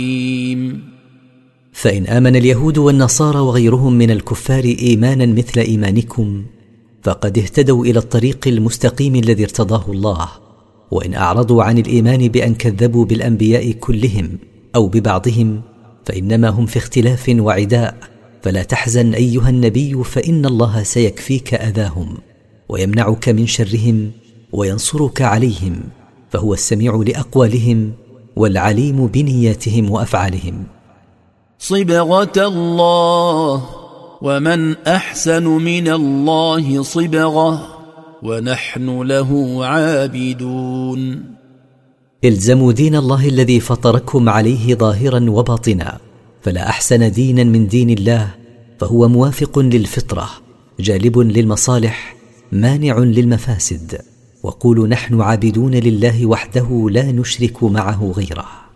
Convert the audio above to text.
فإن آمن اليهود والنصارى وغيرهم من الكفار إيمانا مثل إيمانكم فقد اهتدوا إلى الطريق المستقيم الذي ارتضاه الله. وإن أعرضوا عن الإيمان بأن كذبوا بالأنبياء كلهم أو ببعضهم فإنما هم في اختلاف وعداء. فلا تحزن أيها النبي، فإن الله سيكفيك أذاهم ويمنعك من شرهم وينصرك عليهم، فهو السميع لأقوالهم والعليم بنياتهم وأفعالهم. صبغة الله، ومن أحسن من الله صبغة، ونحن له عابدون. الزموا دين الله الذي فطركم عليه ظاهرا وباطنا، فلا أحسن دينا من دين الله، فهو موافق للفطرة جالب للمصالح مانع للمفاسد. وقولوا نحن عابدون لله وحده لا نشرك معه غيره.